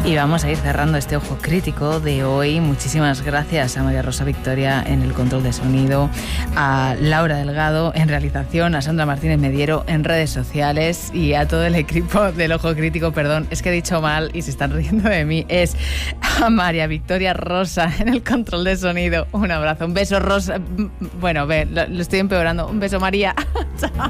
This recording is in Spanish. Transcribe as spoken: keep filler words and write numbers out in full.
Y vamos a ir cerrando este Ojo Crítico de hoy. Muchísimas gracias a María Rosa Victoria en el control de sonido, a Laura Delgado en realización, a Sandra Martínez Mediero en redes sociales y a todo el equipo del Ojo Crítico. Perdón, es que he dicho mal y se están riendo de mí. Es a María Victoria Rosa en el control de sonido. Un abrazo, un beso, Rosa. Bueno, ve, lo, lo estoy empeorando. Un beso, María. Chao.